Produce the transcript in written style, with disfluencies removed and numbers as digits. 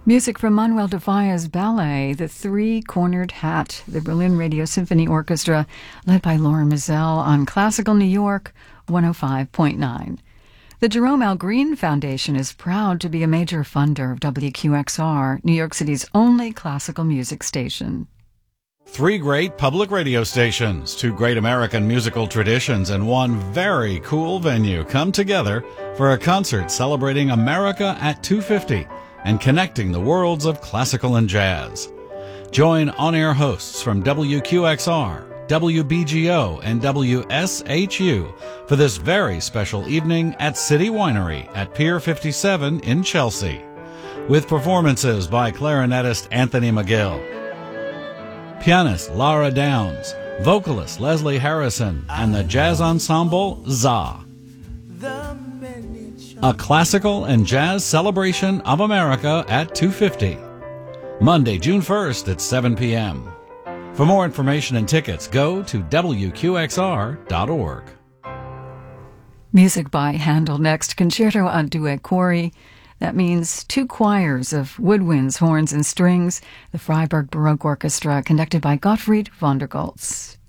Music from Manuel de Falla's ballet, The Three-Cornered Hat, the Berlin Radio Symphony Orchestra, led by Laura Mizell on Classical New York 105.9. The Jerome L. Green Foundation is proud to be a major funder of WQXR, New York City's only classical music station. Three great public radio stations, two great American musical traditions, and one very cool venue come together for a concert celebrating America at 250 and connecting the worlds of classical and jazz. Join on-air hosts from WQXR, WBGO, and WSHU for this very special evening at City Winery at Pier 57 in Chelsea, with performances by clarinetist Anthony McGill, pianist Lara Downs, vocalist Leslie Harrison, and the jazz ensemble ZA. A classical and jazz celebration of America at 250. Monday, June 1st at 7 p.m. For more information and tickets, go to WQXR.org. Music by Handel next, Concerto a Due Cori. That means two choirs of woodwinds, horns, and strings. The Freiburg Baroque Orchestra, conducted by Gottfried von der Goltz.